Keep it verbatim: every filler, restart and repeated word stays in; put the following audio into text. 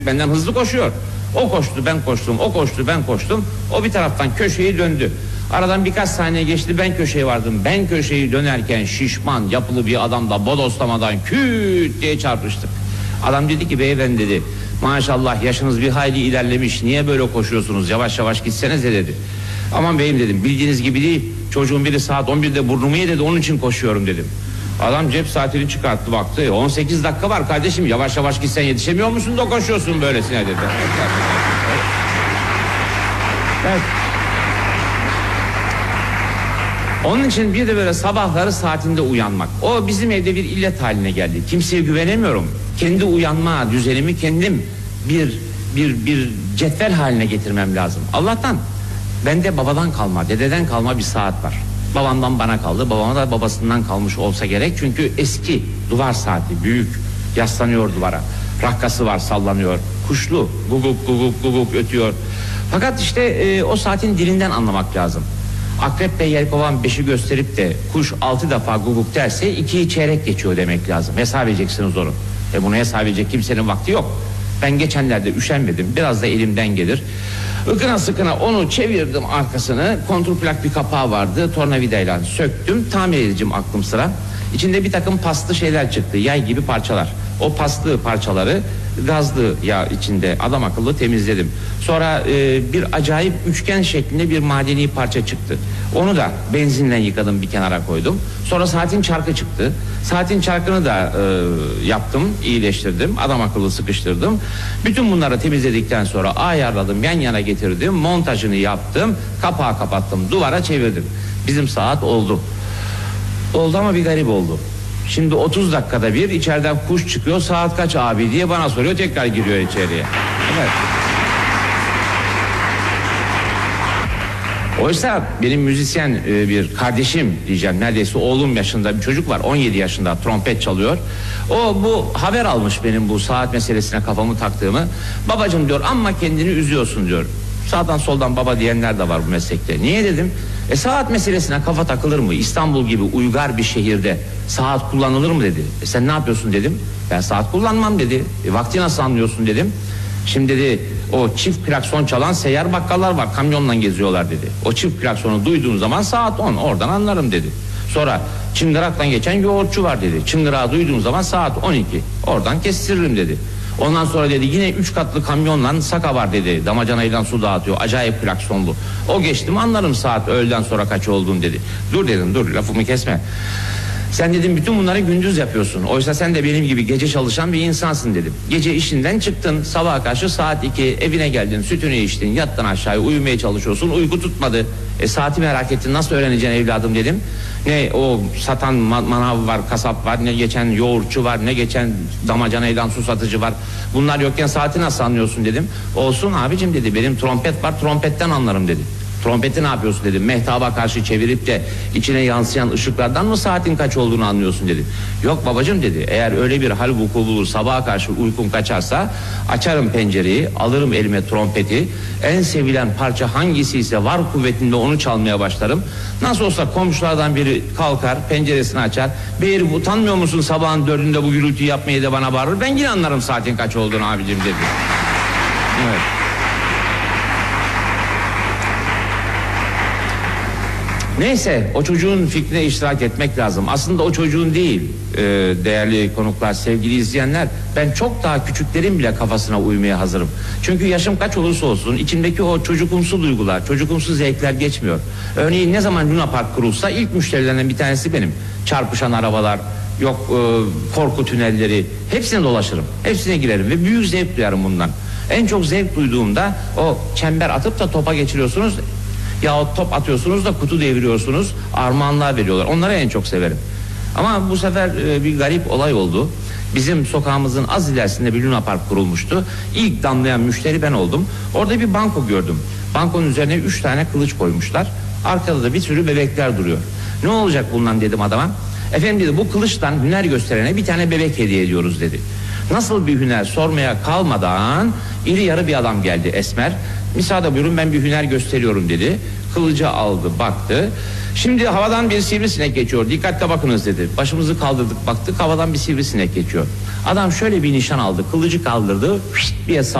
Benden hızlı koşuyor. O koştu, ben koştum, o koştu, ben koştum. O bir taraftan köşeyi döndü. Aradan birkaç saniye geçti, ben köşeye vardım. Ben köşeyi dönerken şişman, yapılı bir adamla bodoslamadan küt diye çarpıştık. Adam dedi ki, beyefendi dedi, maşallah yaşınız bir hayli ilerlemiş, niye böyle koşuyorsunuz, yavaş yavaş gitsenize dedi. Aman beyim dedim, bildiğiniz gibi değil, çocuğun biri saat on birde burnumu yedi, onun için koşuyorum dedim. Adam cep saatini çıkarttı, baktı, on sekiz dakika var kardeşim, yavaş yavaş gitsen yetişemiyor musun da koşuyorsun böylesine dedi. Evet. Onun için bir de böyle sabahları saatinde uyanmak, o bizim evde bir illet haline geldi. Kimseye güvenemiyorum. Kendi uyanma düzenimi kendim bir bir bir cetvel haline getirmem lazım. Allah'tan bende babadan kalma, dededen kalma bir saat var. Babamdan bana kaldı, babama da babasından kalmış olsa gerek. Çünkü eski duvar saati, büyük, yaslanıyor duvara. Rakkası var, sallanıyor. Kuşlu, guguk guguk guguk ötüyor. Fakat işte e, o saatin dilinden anlamak lazım. Akrep ve yelkovan beşi gösterip de kuş altı defa guguk derse ikiyi çeyrek geçiyor demek lazım. Hesap edeceksiniz onu. E bunu hesap edecek kimsenin vakti yok. Ben geçenlerde üşenmedim. Biraz da elimden gelir. Ikına sıkına onu çevirdim arkasını. Kontrplak bir kapağı vardı. Tornavidayla söktüm. Tamir edeceğim aklım sıra. İçinde bir takım paslı şeyler çıktı. Yay gibi parçalar. O paslı parçaları gazlı yağ içinde adam akıllı temizledim. Sonra e, bir acayip üçgen şeklinde bir madeni parça çıktı. Onu da benzinle yıkadım, bir kenara koydum. Sonra saatin çarkı çıktı. Saatin çarkını da e, yaptım, iyileştirdim. Adam akıllı sıkıştırdım. Bütün bunları temizledikten sonra ayarladım, yan yana getirdim. Montajını yaptım. Kapağı kapattım, duvara çevirdim. Bizim saat oldu. Oldu ama bir garip oldu. Şimdi otuz dakikada bir içeriden kuş çıkıyor, saat kaç abi diye bana soruyor, tekrar giriyor içeriye. Evet. Oysa benim müzisyen e, bir kardeşim diyeceğim, neredeyse oğlum yaşında bir çocuk var, on yedi yaşında, trompet çalıyor. O bu haber almış benim bu saat meselesine kafamı taktığımı. Babacığım diyor, amma kendini üzüyorsun diyor. Sağdan soldan baba diyenler de var bu meslekte. Niye dedim? E saat meselesine kafa takılır mı? İstanbul gibi uygar bir şehirde saat kullanılır mı dedi. E sen ne yapıyorsun dedim. Ben saat kullanmam dedi. E vakti nasıl anlıyorsun dedim. Şimdi dedi, o çift klakson çalan seyyar bakkallar var, kamyonla geziyorlar dedi. O çift klaksonu duyduğum zaman saat on, oradan anlarım dedi. Sonra çıngıraktan geçen yoğurtçu var dedi. Çıngırağı duyduğum zaman saat on iki, oradan kestiririm dedi. Ondan sonra dedi, yine üç katlı kamyonla Saka var dedi, damacanayla su dağıtıyor, acayip klaksonlu. O geçti mi anlarım saat öğleden sonra kaç olduğunu dedi. Dur dedim, dur lafımı kesme. Sen dedim bütün bunları gündüz yapıyorsun. Oysa sen de benim gibi gece çalışan bir insansın dedim. Gece işinden çıktın, sabaha karşı saat iki evine geldin, sütünü içtin, yattın aşağıya, uyumaya çalışıyorsun, uyku tutmadı. E saati merak ettin, nasıl öğreneceksin evladım dedim. Ne o satan manav var, kasap var, ne geçen yoğurtçu var, ne geçen damacanayla su satıcı var. Bunlar yokken saati nasıl anlıyorsun dedim. Olsun abicim dedi, benim trompet var, trompetten anlarım dedi. Trompeti ne yapıyorsun dedim. Mehtaba karşı çevirip de içine yansıyan ışıklardan mı saatin kaç olduğunu anlıyorsun dedi. Yok babacığım dedi, eğer öyle bir hal vuku bulur, sabaha karşı uykun kaçarsa açarım pencereyi, alırım elime trompeti, en sevilen parça hangisi ise var kuvvetinde onu çalmaya başlarım. Nasıl olsa komşulardan biri kalkar, penceresini açar, beyrim utanmıyor musun sabahın dördünde bu gürültüyü yapmayı da bana bağırır, ben yine anlarım saatin kaç olduğunu abicim dedi. Evet. Neyse, o çocuğun fikrine iştirak etmek lazım. Aslında o çocuğun değil, e, değerli konuklar, sevgili izleyenler. Ben çok daha küçüklerin bile kafasına uymaya hazırım. Çünkü yaşım kaç olursa olsun içimdeki o çocukumsu duygular, çocukumsu zevkler geçmiyor. Örneğin ne zaman Luna Park kurulsa ilk müşterilerinden bir tanesi benim. Çarpışan arabalar, yok e, korku tünelleri, hepsine dolaşırım. Hepsine girerim ve büyük zevk duyarım bundan. En çok zevk duyduğumda o çember atıp da topa geçiriyorsunuz. Yahut top atıyorsunuz da kutu deviriyorsunuz, armağanlar veriyorlar. Onları en çok severim. Ama bu sefer e, bir garip olay oldu. Bizim sokağımızın az ilerisinde bir Luna Park kurulmuştu. İlk damlayan müşteri ben oldum. Orada bir banko gördüm. Bankonun üzerine üç tane kılıç koymuşlar. Arkada da bir sürü bebekler duruyor. Ne olacak bundan dedim adama. Efendim dedi, bu kılıçtan hüner gösterene bir tane bebek hediye ediyoruz dedi. Nasıl bir hüner sormaya kalmadan iri yarı bir adam geldi, esmer. Müsaade buyurun, ben bir hüner gösteriyorum dedi. Kılıcı aldı, baktı. Şimdi havadan bir sivrisinek geçiyor. Dikkatle bakınız dedi. Başımızı kaldırdık baktık havadan bir sivrisinek geçiyor. Adam şöyle bir nişan aldı. Kılıcı kaldırdı. Bir